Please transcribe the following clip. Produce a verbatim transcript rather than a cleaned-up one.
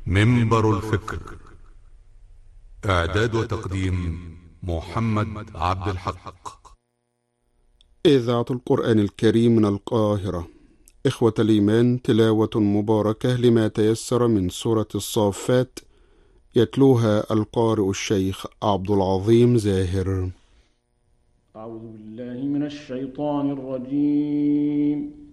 منبر الفكر. إعداد وتقديم محمد عبد الحق. إذاعة القرآن الكريم من القاهرة. إخوة الإيمان، تلاوة مباركة لما تيسر من سورة الصافات، يتلوها القارئ الشيخ عبد العظيم زاهر. أعوذ بالله من الشيطان الرجيم.